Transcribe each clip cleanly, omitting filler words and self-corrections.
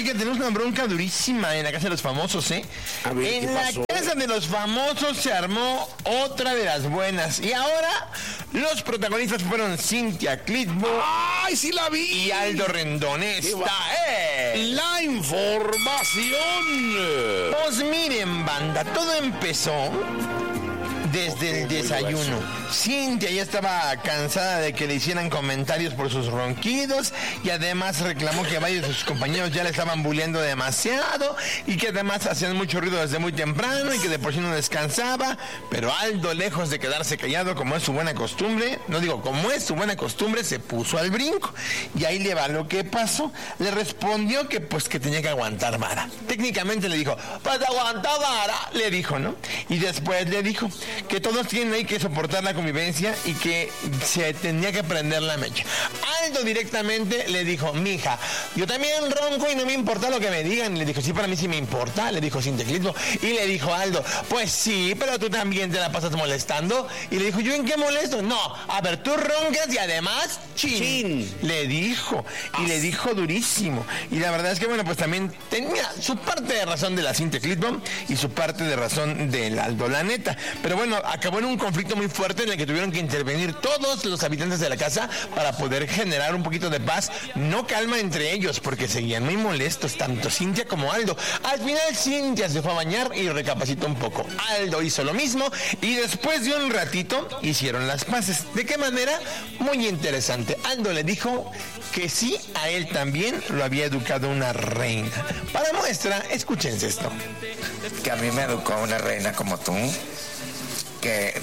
Oiga, tenemos una bronca durísima en la casa de los famosos, ¿eh? A ver, en la casa de los famosos se armó otra de las buenas. Y ahora los protagonistas fueron Cynthia Clitbo. ¡Ay, sí la vi! Y Aldo Rendón. Esta es la información. Pues miren, banda, todo empezó desde el desayuno. Cynthia ya estaba cansada de que le hicieran comentarios por sus ronquidos y además reclamó que varios de sus compañeros ya le estaban bulleando demasiado y que además hacían mucho ruido desde muy temprano y que de por sí no descansaba. Pero Aldo, lejos de quedarse callado como es su buena costumbre, como es su buena costumbre, se puso al brinco. Y ahí le va lo que pasó. Le respondió que pues que tenía que aguantar vara. Técnicamente le dijo, pues aguanta vara, le dijo, ¿no? Y después le dijo que todos tienen ahí que soportar la convivencia y que se tenía que prender la mecha. Aldo directamente le dijo, mija, yo también ronco y no me importa lo que me digan. Le dijo, sí, para mí sí me importa, le dijo Cynthia Clitbo. Y le dijo Aldo, pues sí, pero tú también te la pasas molestando. Y le dijo, ¿yo en qué molesto? No, a ver, tú roncas y además chin. Le dijo, y le dijo durísimo. Y la verdad es que, bueno, pues también tenía su parte de razón de la Cynthia Clitbo y su parte de razón del Aldo, la neta. Pero bueno, acabó en un conflicto muy fuerte en el que tuvieron que intervenir todos los habitantes de la casa para poder generar un poquito de paz, no calma entre ellos, porque seguían muy molestos, tanto Cynthia como Aldo. Al final Cynthia se fue a bañar y recapacitó un poco. Aldo hizo lo mismo y después de un ratito hicieron las paces. ¿De qué manera? Muy interesante. Aldo le dijo que sí, a él también lo había educado una reina. Para muestra, escúchense esto. Que a mí me educó una reina como tú, que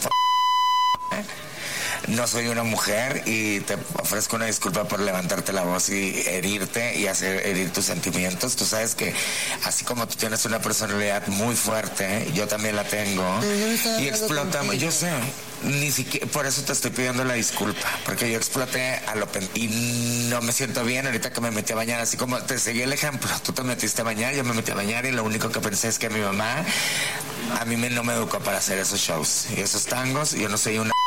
no soy una mujer y te ofrezco una disculpa por levantarte la voz y herirte y hacer herir tus sentimientos. Tú sabes que así como tú tienes una personalidad muy fuerte, yo también la tengo y explotamos. Yo sé, ni siquiera por eso te estoy pidiendo la disculpa, porque yo exploté a lo y no me siento bien ahorita que me metí a bañar, así como te seguí el ejemplo. Tú te metiste a bañar, yo me metí a bañar y lo único que pensé es que mi mamá a mí no me educó para hacer esos shows y esos tangos. Yo no soy una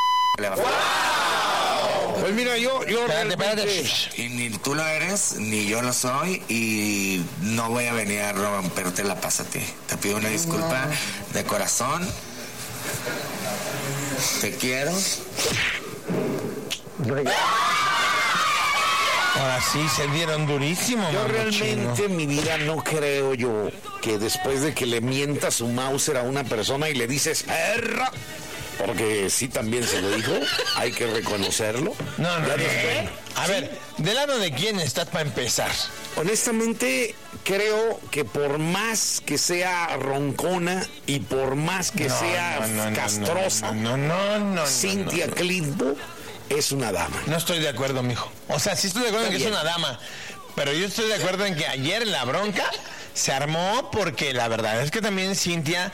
Pues mira, yo Espérate. y ni tú lo eres, ni yo lo soy, y no voy a venir a romperte la paz a ti. Te pido una disculpa de corazón. Te quiero. Ahora sí, se dieron durísimo. Yo mamuchino. realmente en mi vida no creo yo que después de que le mientas su Mauser a una persona y le dices perra, porque sí también se lo dijo, hay que reconocerlo. No. A ver, ¿del lado de quién estás para empezar? Honestamente, creo que por más que sea roncona y por más que sea castrosa, Cynthia Clitbo es una dama. No estoy de acuerdo, mijo. O sea, sí estoy de acuerdo en que es una dama, pero yo estoy de acuerdo en que ayer la bronca se armó porque la verdad es que también Cynthia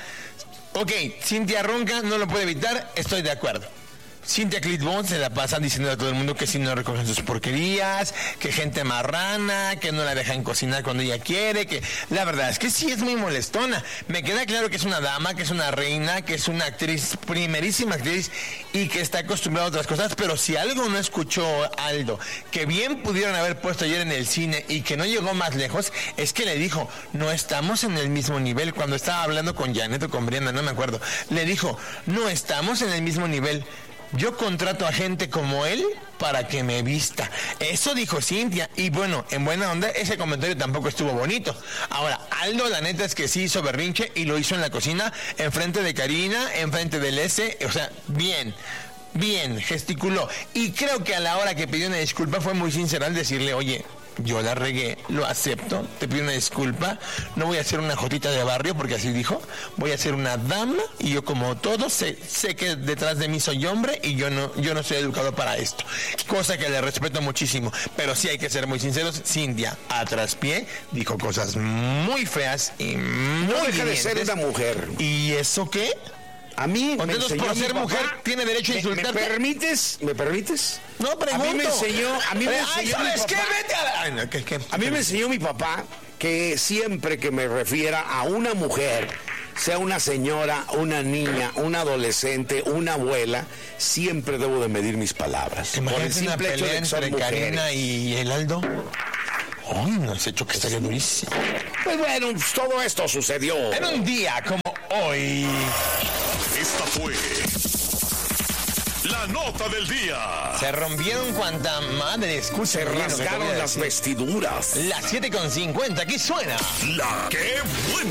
ronca, no lo puede evitar, estoy de acuerdo. Cynthia Clitbo se la pasa diciendo a todo el mundo que si no recogen sus porquerías, que gente marrana, que no la dejan cocinar cuando ella quiere, que la verdad es que sí es muy molestona. Me queda claro que es una dama, que es una reina, que es una actriz, primerísima actriz y que está acostumbrada a otras cosas, pero si algo no escuchó Aldo, que bien pudieron haber puesto ayer en el cine y que no llegó más lejos, es que le dijo, no estamos en el mismo nivel. Cuando estaba hablando con Janet o con Brianda, no me acuerdo, le dijo, no estamos en el mismo nivel. Yo contrato a gente como él para que me vista. Eso dijo Cynthia. Y bueno, en buena onda, ese comentario tampoco estuvo bonito. Ahora, Aldo, la neta es que sí hizo berrinche y lo hizo en la cocina, enfrente de Karina, enfrente del S. O sea, bien, gesticuló. Y creo que a la hora que pidió una disculpa fue muy sincera al decirle, oye, yo la regué, lo acepto, te pido una disculpa, no voy a ser una jotita de barrio, porque así dijo, voy a ser una dama y yo como todo sé que detrás de mí soy hombre y yo no soy educado para esto, cosa que le respeto muchísimo, pero sí hay que ser muy sinceros. Cynthia, a traspié, dijo cosas muy feas y muy no deja de hirientes. ser una mujer. ¿Y eso qué? A mí me entonces, enseñó por ser mi mujer, papá, ¿tiene derecho a insultarte? ¿Me permites? No, pregunto. A mí me enseñó ¿sabes qué? Vete a la... Ay, no, ¿qué? A mí me enseñó mi papá que siempre que me refiera a una mujer, sea una señora, una niña, una adolescente, una abuela, siempre debo de medir mis palabras. Imagínate una pelea entre Karina y el Aldo. Ay, no has hecho que estaría durísimo. Pues bueno, pues todo esto sucedió. En un día como hoy. Esta fue la nota del día. Se rompieron cuanta madre, Se rasgaron las vestiduras. Las 7:50, aquí suena. La que buena.